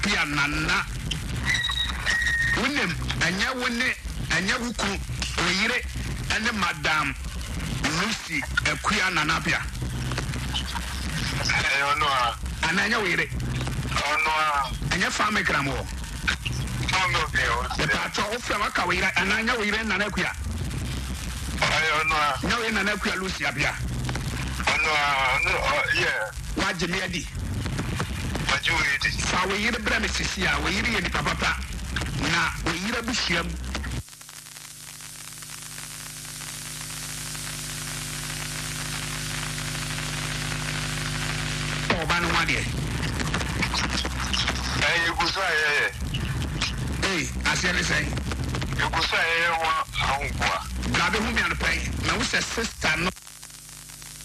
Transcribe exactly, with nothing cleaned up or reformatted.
pia nana wonem anya wone anya wuku oyire ene madam Lucy Akua Nana pia eh ono a ananya oyire ono a anya family kramo ono bi o e pa to ofra maka oyire ananya oyire Nana Akua eh ono a nya oyire Nana Akua Lucy apia ono a no yeah waje me adi majority fa oyire bra me sisi a oyire ye ni papa na oyire buhyiam Obano Wadi. Eh, you go say, Hey, I say anything. you go say, I want to Gabi Humi and Pay. Now, who's a sister?